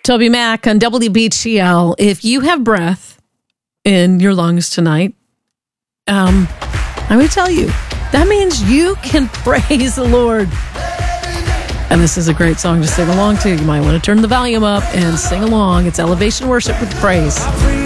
Toby Mac on WBTL. If you have breath in your lungs tonight, let me tell you, that means you can praise the Lord. And this is a great song to sing along to. You might want to turn the volume up and sing along. It's Elevation Worship with Praise.